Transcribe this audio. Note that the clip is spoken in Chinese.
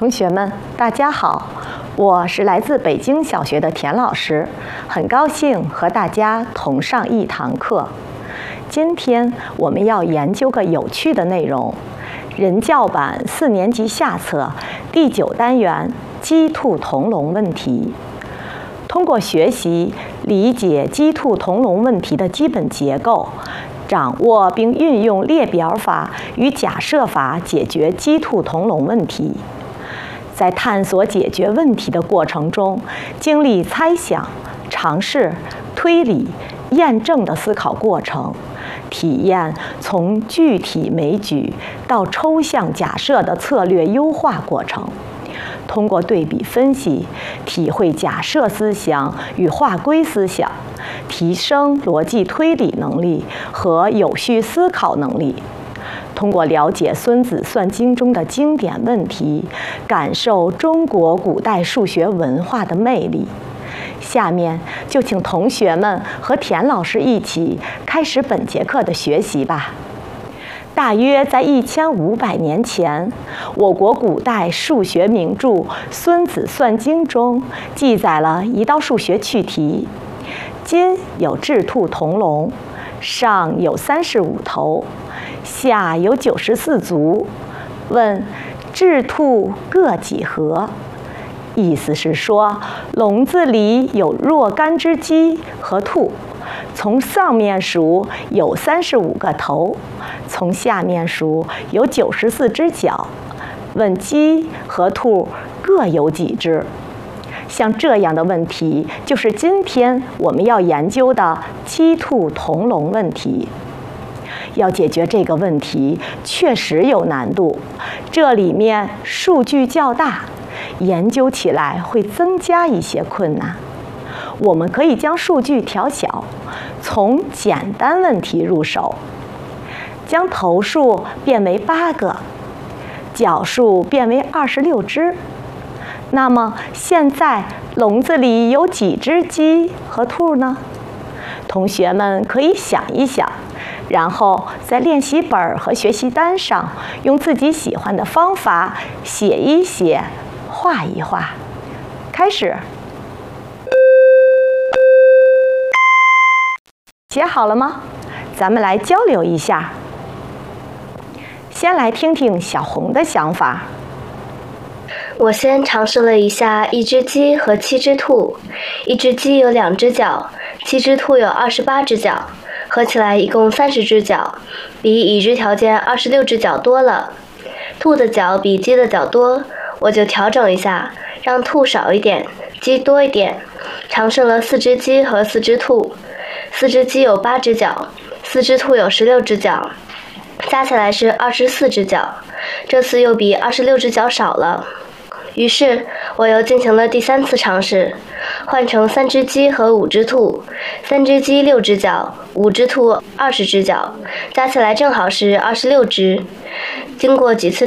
同学们，大家好，我是来自北京小学的田老师，很高兴和大家同上一堂课。今天我们要研究个有趣的内容，人教版4年级下册第9单元鸡兔同笼问题。通过学习理解鸡兔同笼问题的基本结构，掌握并运用列表法与假设法解决鸡兔同笼问题。在探索解决问题的过程中，经历猜想、尝试、推理、验证的思考过程，体验从具体枚举到抽象假设的策略优化过程。通过对比分析，体会假设思想与划归思想，提升逻辑推理能力和有序思考能力。通过了解《孙子算经》中的经典问题，感受中国古代数学文化的魅力。下面就请同学们和田老师一起开始本节课的学习吧。大约在1500年前，我国古代数学名著《孙子算经》中记载了一道数学趣题：今有雉兔同笼，上有35头，下有94足，问雉兔各几何？意思是说，笼子里有若干只鸡和兔，从上面数有35个头，从下面数有94只脚，问鸡和兔各有几只？像这样的问题，就是今天我们要研究的鸡兔同笼问题。要解决这个问题确实有难度，这里面数据较大，研究起来会增加一些困难。我们可以将数据调小，从简单问题入手，将头数变为8个，脚数变为26只。那么现在笼子里有几只鸡和兔呢？同学们可以想一想，然后在练习本和学习单上用自己喜欢的方法写一写，画一画。开始。写好了吗？咱们来交流一下。先来听听小红的想法。 我先尝试了一下1只鸡和7只兔，1只鸡有2只脚，7只兔有28只脚，合起来一共30只脚，比已知条件26只脚多了。兔的脚比鸡的脚多，我就调整一下，让兔少一点，鸡多一点。尝试了4只鸡和4只兔，4只鸡有8只脚，4只兔有16只脚，加起来是24只脚，这次又比26只脚少了。于是我又进行了第3次尝试，换成3只鸡和5只兔，3只鸡6只脚，5只兔20只脚，加起来正好是26只。经过几次